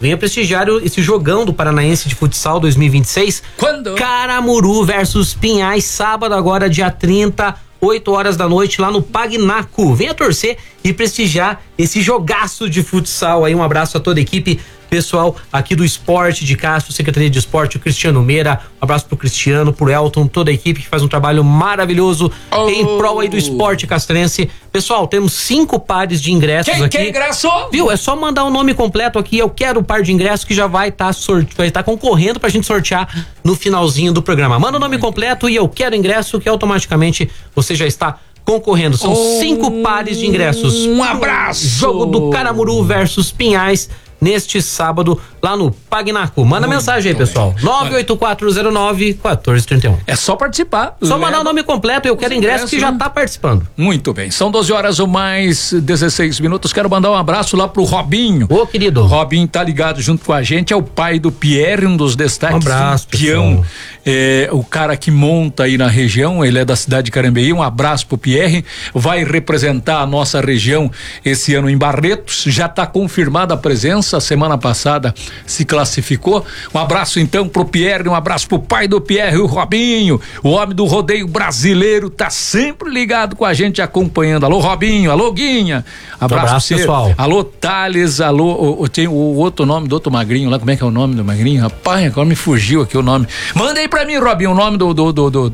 venha prestigiar esse jogão do Paranaense de Futsal 2026. Quando? Caramuru versus Pinhais, sábado agora, dia 30, 8 horas da noite, lá no Pagnaco. Venha torcer e prestigiar esse jogaço de futsal aí. Um abraço a toda a equipe, pessoal aqui do Esporte de Castro, Secretaria de Esporte, o Cristiano Meira. Um abraço pro Cristiano, pro Elton, toda a equipe que faz um trabalho maravilhoso em prol aí do esporte castrense. Pessoal, temos 5 pares de ingressos aqui. Quem ingresso? Viu? É só mandar o nome completo aqui. Eu quero o par de ingressos que já vai estar concorrendo pra gente sortear no finalzinho do programa. Manda o nome completo e eu quero ingresso, que automaticamente você já está concorrendo. São 5 pares de ingressos. Um abraço! Jogo do Caramuru versus Pinhais neste sábado lá no Pagnaco. Manda mensagem aí, pessoal. 98409-1431. É só participar. Só mandar o nome completo e eu quero ingresso que já tá participando. Muito bem. São 12 horas ou mais 16 minutos. Quero mandar um abraço lá pro Robinho. Ô, querido. Robinho tá ligado junto com a gente. É o pai do Pierre, um dos destaques. Um abraço, peão. O cara que monta aí na região. Ele é da cidade de Carambeí. Um abraço pro Pierre. Vai representar a nossa região esse ano em Barretos. Já tá confirmada a presença. Semana passada se classificou. Um abraço então pro Pierre, um abraço pro pai do Pierre, o Robinho, o homem do rodeio brasileiro, tá sempre ligado com a gente, acompanhando. Alô, Robinho, alô, Guinha. Abraço pessoal. Alô, Thales, alô, tem o outro nome do outro magrinho lá, como é que é o nome do magrinho? Rapaz, agora me fugiu aqui o nome. Manda aí pra mim, Robinho, o nome do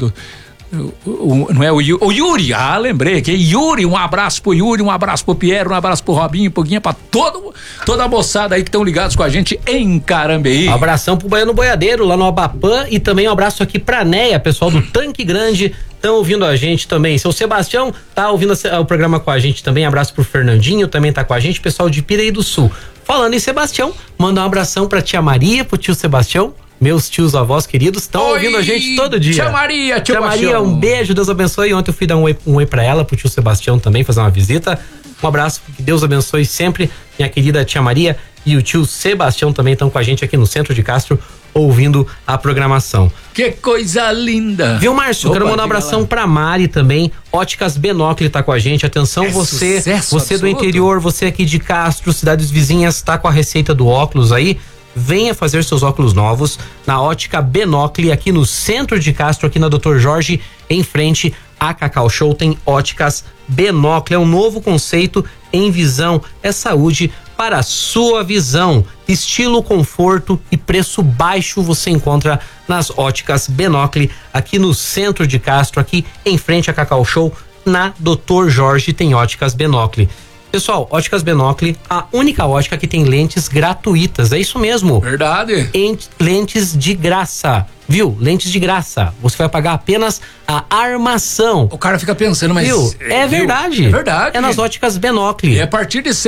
não é o Yuri, lembrei aqui, Yuri, um abraço pro Yuri, um abraço pro Pierre, um abraço pro Robinho, pro Guinha, pra toda a moçada aí que estão ligados com a gente em Carambeí. Um abração pro Baiano Boiadeiro, lá no Abapã, e também um abraço aqui pra Neia, pessoal do Tanque Grande, estão ouvindo a gente também. Seu Sebastião tá ouvindo o programa com a gente também, abraço pro Fernandinho, também tá com a gente, pessoal de Piraí do Sul. Falando em Sebastião, manda um abração pra tia Maria, pro tio Sebastião. Meus tios avós queridos estão ouvindo a gente todo dia. Tia Maria, tia Maria, um beijo, Deus abençoe. Ontem eu fui dar um oi pra ela, pro tio Sebastião também, fazer uma visita. Um abraço, que Deus abençoe sempre. Minha querida tia Maria e o tio Sebastião também estão com a gente aqui no Centro de Castro, ouvindo a programação. Que coisa linda! Viu, Márcio? Quero mandar um abração pra Mari também. Óticas Benocle tá com a gente. Atenção, você do interior, você aqui de Castro, cidades vizinhas, tá com a receita do óculos aí. Venha fazer seus óculos novos na Ótica Benocle, aqui no Centro de Castro, aqui na Dr. Jorge, em frente à Cacau Show. Tem Óticas Benocle, é um novo conceito em visão, é saúde para a sua visão. Estilo, conforto e preço baixo você encontra nas Óticas Benocle, aqui no Centro de Castro, aqui em frente à Cacau Show, na Dr. Jorge tem Óticas Benocle. Pessoal, Óticas Benocle, a única ótica que tem lentes gratuitas, é isso mesmo. Verdade. Lentes de graça, viu? Lentes de graça. Você vai pagar apenas a armação. O cara fica pensando, mas... Viu? É verdade. É verdade. É nas Óticas Benocle. É a partir de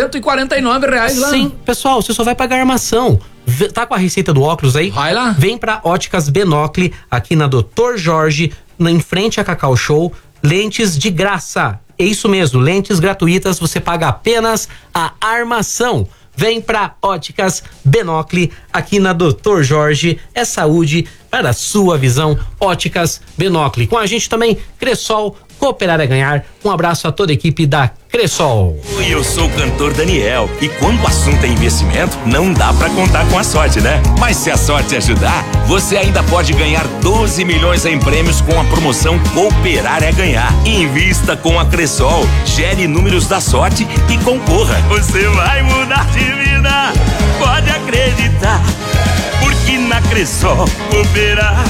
R$149 lá. Sim, pessoal, você só vai pagar a armação. Tá com a receita do óculos aí? Vai lá. Vem pra Óticas Benocle, aqui na Dr. Jorge, em frente à Cacau Show. Lentes de graça. É isso mesmo, lentes gratuitas, você paga apenas a armação. Vem pra Óticas Benocle, aqui na Dr. Jorge, é saúde para a sua visão. Óticas Benocle. Com a gente também, Cressol, cooperar é ganhar. Um abraço a toda a equipe da Cressol. Oi, eu sou o cantor Daniel e quando o assunto é investimento, não dá pra contar com a sorte, né? Mas se a sorte ajudar, você ainda pode ganhar 12 milhões em prêmios com a promoção Cooperar é Ganhar. Invista com a Cressol, gere números da sorte e concorra. Você vai mudar de vida, pode acreditar, porque na Cressol cooperar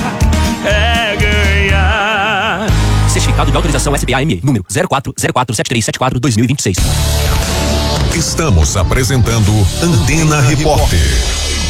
é ganhar. Certificado de autorização SBA-ME, número 04047374-2026. Estamos apresentando Antena Repórter.